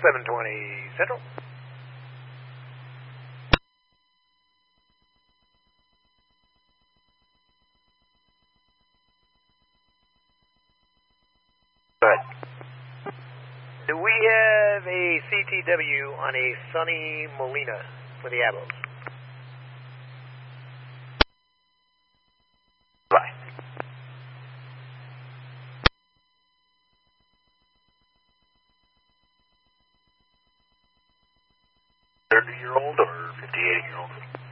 720 Central. Good. Do we have a CTW on a Sunny Molina for the Avalos? Bye. 30-year-old or 58-year-old?